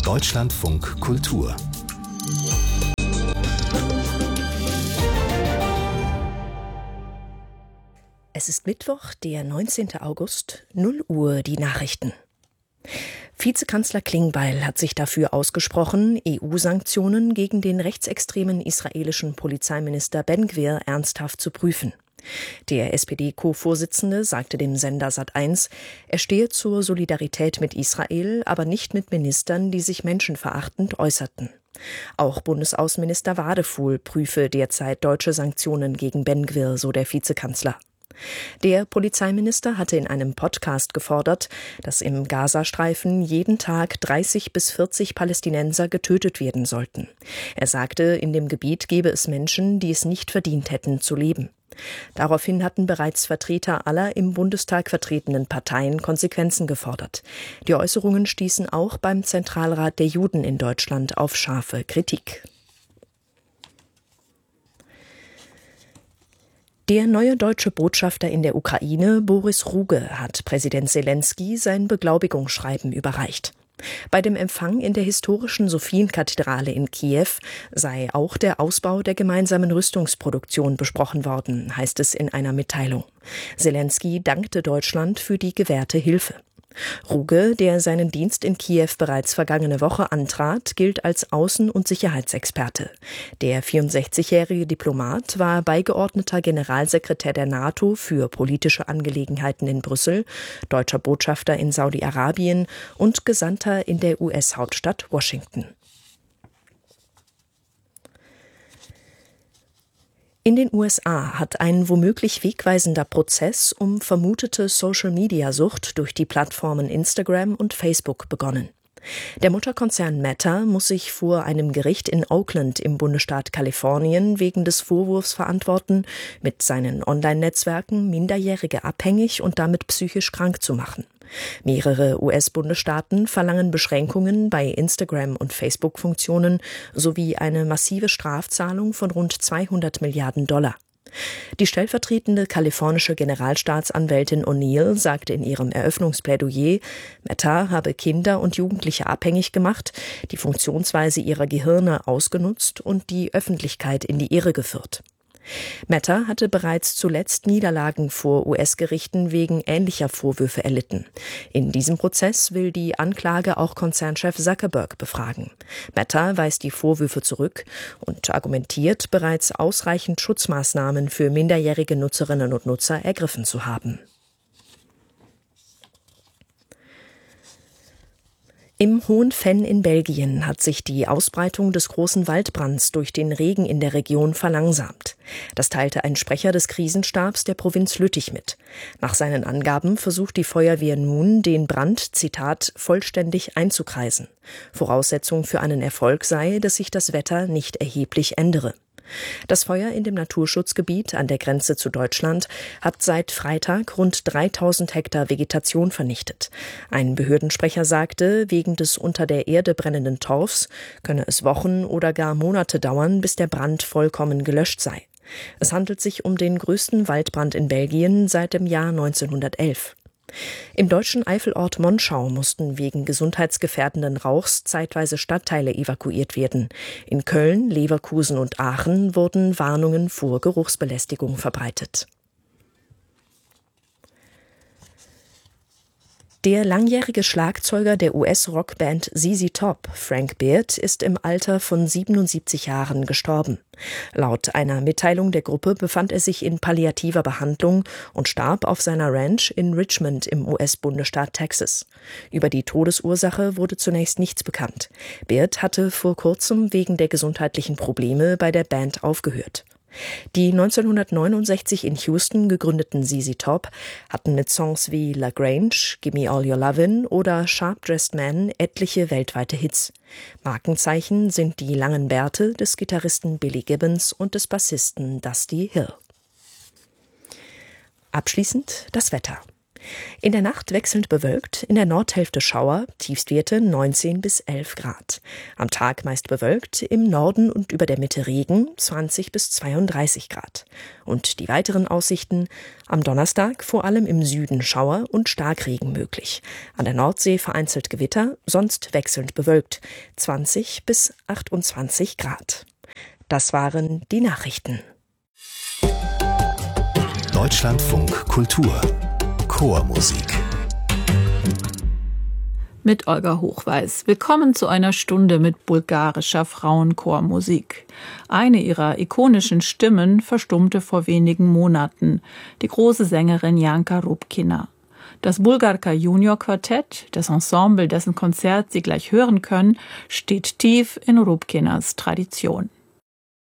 Deutschlandfunk Kultur. Es ist Mittwoch, der 19. August, 0 Uhr, die Nachrichten. Vizekanzler Klingbeil hat sich dafür ausgesprochen, EU-Sanktionen gegen den rechtsextremen israelischen Polizeiminister Ben Gvir ernsthaft zu prüfen. Der SPD-Co-Vorsitzende sagte dem Sender Sat.1, er stehe zur Solidarität mit Israel, aber nicht mit Ministern, die sich menschenverachtend äußerten. Auch Bundesaußenminister Wadefuhl prüfe derzeit deutsche Sanktionen gegen Ben Gvir, so der Vizekanzler. Der Polizeiminister hatte in einem Podcast gefordert, dass im Gazastreifen jeden Tag 30 bis 40 Palästinenser getötet werden sollten. Er sagte, in dem Gebiet gebe es Menschen, die es nicht verdient hätten zu leben. Daraufhin hatten bereits Vertreter aller im Bundestag vertretenen Parteien Konsequenzen gefordert. Die Äußerungen stießen auch beim Zentralrat der Juden in Deutschland auf scharfe Kritik. Der neue deutsche Botschafter in der Ukraine, Boris Ruge, hat Präsident Selenskyj sein Beglaubigungsschreiben überreicht. Bei dem Empfang in der historischen Sophienkathedrale in Kiew sei auch der Ausbau der gemeinsamen Rüstungsproduktion besprochen worden, heißt es in einer Mitteilung. Selenskyj dankte Deutschland für die gewährte Hilfe. Ruge, der seinen Dienst in Kiew bereits vergangene Woche antrat, gilt als Außen- und Sicherheitsexperte. Der 64-jährige Diplomat war beigeordneter Generalsekretär der NATO für politische Angelegenheiten in Brüssel, deutscher Botschafter in Saudi-Arabien und Gesandter in der US-Hauptstadt Washington. In den USA hat ein womöglich wegweisender Prozess um vermutete Social-Media-Sucht durch die Plattformen Instagram und Facebook begonnen. Der Mutterkonzern Meta muss sich vor einem Gericht in Oakland im Bundesstaat Kalifornien wegen des Vorwurfs verantworten, mit seinen Online-Netzwerken Minderjährige abhängig und damit psychisch krank zu machen. Mehrere US-Bundesstaaten verlangen Beschränkungen bei Instagram- und Facebook-Funktionen sowie eine massive Strafzahlung von rund 200 Milliarden $. Die stellvertretende kalifornische Generalstaatsanwältin O'Neill sagte in ihrem Eröffnungsplädoyer, Meta habe Kinder und Jugendliche abhängig gemacht, die Funktionsweise ihrer Gehirne ausgenutzt und die Öffentlichkeit in die Irre geführt. Meta hatte bereits zuletzt Niederlagen vor US-Gerichten wegen ähnlicher Vorwürfe erlitten. In diesem Prozess will die Anklage auch Konzernchef Zuckerberg befragen. Meta weist die Vorwürfe zurück und argumentiert, bereits ausreichend Schutzmaßnahmen für minderjährige Nutzerinnen und Nutzer ergriffen zu haben. Im Hohen Venn in Belgien hat sich die Ausbreitung des großen Waldbrands durch den Regen in der Region verlangsamt. Das teilte ein Sprecher des Krisenstabs der Provinz Lüttich mit. Nach seinen Angaben versucht die Feuerwehr nun, den Brand, Zitat, vollständig einzukreisen. Voraussetzung für einen Erfolg sei, dass sich das Wetter nicht erheblich ändere. Das Feuer in dem Naturschutzgebiet an der Grenze zu Deutschland hat seit Freitag rund 3000 Hektar Vegetation vernichtet. Ein Behördensprecher sagte, wegen des unter der Erde brennenden Torfs könne es Wochen oder gar Monate dauern, bis der Brand vollkommen gelöscht sei. Es handelt sich um den größten Waldbrand in Belgien seit dem Jahr 1911. Im deutschen Eifelort Monschau mussten wegen gesundheitsgefährdenden Rauchs zeitweise Stadtteile evakuiert werden. In Köln, Leverkusen und Aachen wurden Warnungen vor Geruchsbelästigung verbreitet. Der langjährige Schlagzeuger der US-Rockband ZZ Top, Frank Beard, ist im Alter von 77 Jahren gestorben. Laut einer Mitteilung der Gruppe befand er sich in palliativer Behandlung und starb auf seiner Ranch in Richmond im US-Bundesstaat Texas. Über die Todesursache wurde zunächst nichts bekannt. Beard hatte vor kurzem wegen der gesundheitlichen Probleme bei der Band aufgehört. Die 1969 in Houston gegründeten ZZ Top hatten mit Songs wie La Grange, Gimme All Your Lovin' oder Sharp Dressed Man etliche weltweite Hits. Markenzeichen sind die langen Bärte des Gitarristen Billy Gibbons und des Bassisten Dusty Hill. Abschließend das Wetter. In der Nacht wechselnd bewölkt, in der Nordhälfte Schauer, Tiefstwerte 19 bis 11 Grad. Am Tag meist bewölkt, im Norden und über der Mitte Regen, 20 bis 32 Grad. Und die weiteren Aussichten: am Donnerstag vor allem im Süden Schauer und Starkregen möglich. An der Nordsee vereinzelt Gewitter, sonst wechselnd bewölkt, 20 bis 28 Grad. Das waren die Nachrichten. Deutschlandfunk Kultur Chormusik mit Olga Hochweis. Willkommen zu einer Stunde mit bulgarischer Frauenchormusik. Eine ihrer ikonischen Stimmen verstummte vor wenigen Monaten, die große Sängerin Janka Rupkina. Das Bulgarka Junior Quartett, das Ensemble, dessen Konzert Sie gleich hören können, steht tief in Rupkinas Tradition.